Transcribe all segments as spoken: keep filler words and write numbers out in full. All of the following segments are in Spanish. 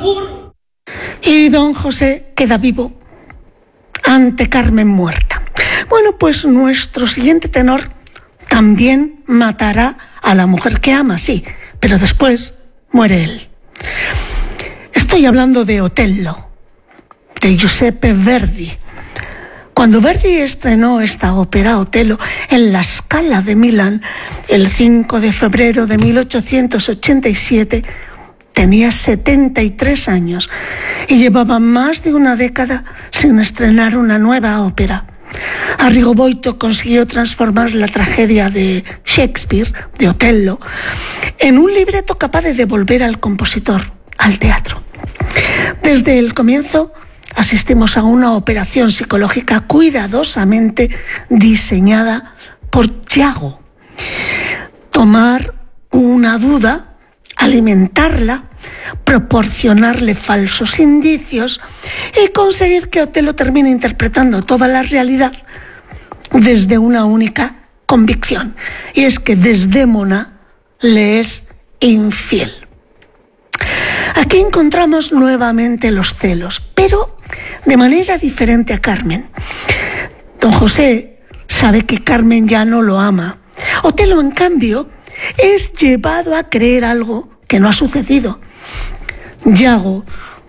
Strasbourg. Y don José queda vivo ante Carmen muerta. Bueno, pues nuestro siguiente tenor también matará a la mujer que ama, sí, pero después muere él. Estoy hablando de Otello, de Giuseppe Verdi. Cuando Verdi estrenó esta ópera, Otello, en la Scala de Milán, el cinco de febrero de mil ochocientos ochenta y siete, tenía setenta y tres años y llevaba más de una década sin estrenar una nueva ópera. Arrigo Boito consiguió transformar la tragedia de Shakespeare, de Otello, en un libreto capaz de devolver al compositor al teatro. Desde el comienzo asistimos a una operación psicológica cuidadosamente diseñada por Iago. Tomar una duda, alimentarla, proporcionarle falsos indicios y conseguir que Otello termine interpretando toda la realidad desde una única convicción, y es que Desdémona le es infiel. Aquí encontramos nuevamente los celos, pero de manera diferente a Carmen. Don José sabe que Carmen ya no lo ama. Otello, en cambio, es llevado a creer algo que no ha sucedido. Iago,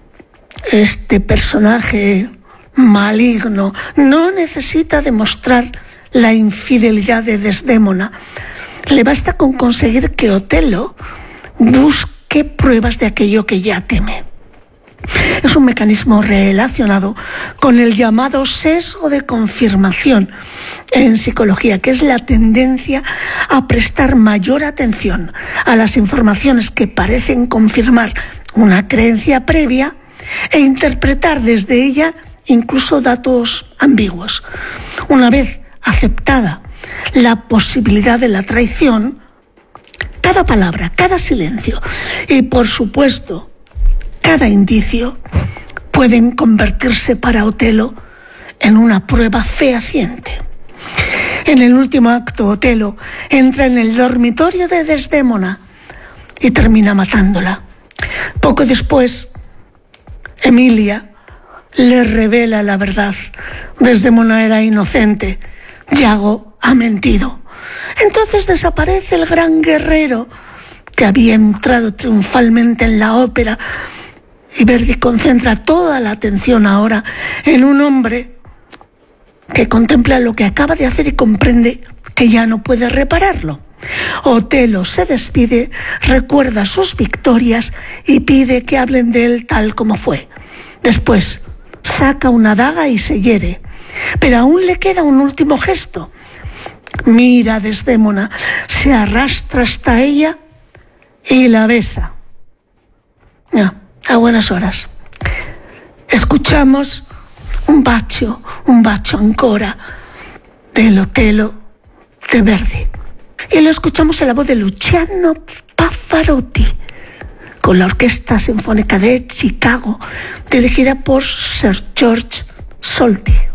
este personaje maligno, no necesita demostrar la infidelidad de Desdémona. Le basta con conseguir que Otello busque pruebas de aquello que ya teme. Es un mecanismo relacionado con el llamado sesgo de confirmación en psicología, que es la tendencia a prestar mayor atención a las informaciones que parecen confirmar una creencia previa e interpretar desde ella incluso datos ambiguos. Una vez aceptada la posibilidad de la traición, cada palabra, cada silencio y, por supuesto, cada indicio pueden convertirse para Otello en una prueba fehaciente. En el último acto, Otello entra en el dormitorio de Desdémona y termina matándola. Poco después, Emilia le revela la verdad. Desdémona era inocente. Iago ha mentido. Entonces desaparece el gran guerrero que había entrado triunfalmente en la ópera, y Verdi concentra toda la atención ahora en un hombre que contempla lo que acaba de hacer y comprende que ya no puede repararlo. Otello se despide, recuerda sus victorias y pide que hablen de él tal como fue. Después saca una daga y se hiere, pero aún le queda un último gesto. Mira a Desdémona, se arrastra hasta ella y la besa. No, a buenas horas. Escuchamos un bacio, un bacio ancora del Otello de Verdi. Y lo escuchamos en la voz de Luciano Pavarotti, con la Orquesta Sinfónica de Chicago, dirigida por Sir George Solti.